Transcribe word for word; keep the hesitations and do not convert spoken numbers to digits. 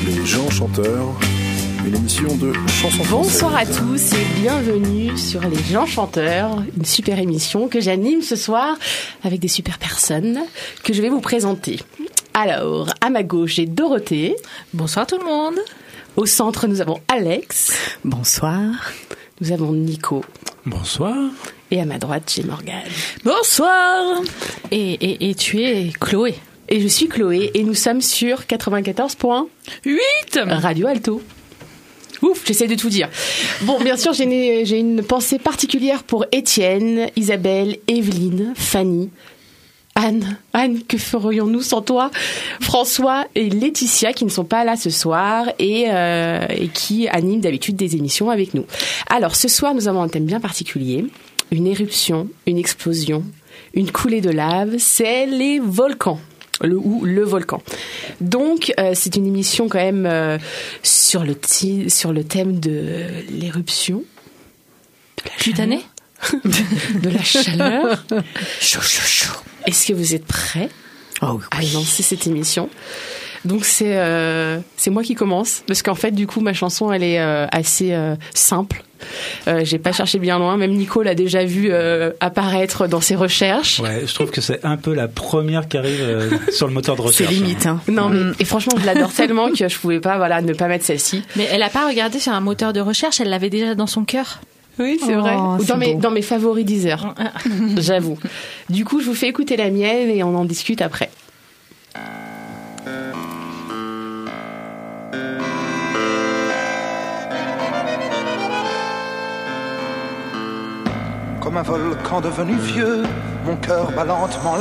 Les gens chanteurs, une émission de chansons françaises. Bonsoir à tous et bienvenue sur Les gens chanteurs, une super émission que j'anime ce soir avec des super personnes que je vais vous présenter. Alors, à ma gauche, j'ai Dorothée. Bonsoir tout le monde. Au centre, nous avons Alex. Bonsoir. Nous avons Nico. Bonsoir. Et à ma droite, j'ai Morgane. Bonsoir. Et, et, et tu es Chloé. Et je suis Chloé et nous sommes sur quatre-vingt-quatorze virgule huit Radio Alto. Ouf, j'essaie de tout dire. Bon, bien sûr, j'ai une, j'ai une pensée particulière pour Étienne, Isabelle, Evelyne, Fanny, Anne. Anne, que ferions-nous sans toi? François et Laetitia qui ne sont pas là ce soir et, euh, et qui animent d'habitude des émissions avec nous. Alors, ce soir, nous avons un thème bien particulier. Une éruption, une explosion, une coulée de lave, c'est les volcans. Le ou le volcan. Donc euh, c'est une émission quand même euh, sur le t- sur le thème de l'éruption, de la cutanée, de la chaleur. Chaud, chaud, chaud. Est-ce que vous êtes prêts oh, oui. à lancer cette émission? Donc c'est euh, c'est moi qui commence parce qu'en fait du coup ma chanson elle est euh, assez euh, simple. Euh, j'ai pas cherché bien loin, même Nico l'a déjà vu euh, apparaître dans ses recherches. Ouais, je trouve que c'est un peu la première qui arrive euh, sur le moteur de recherche. C'est limite, hein. Non, mais, et franchement, je l'adore tellement que je pouvais pas, voilà, ne pas mettre celle-ci. Mais elle a pas regardé sur un moteur de recherche, elle l'avait déjà dans son cœur. Oui, c'est oh, vrai. Ou c'est dans mes, beau. dans mes favoris Deezer. J'avoue. Du coup, je vous fais écouter la mienne et on en discute après. Comme un volcan devenu vieux, mon cœur bat lentement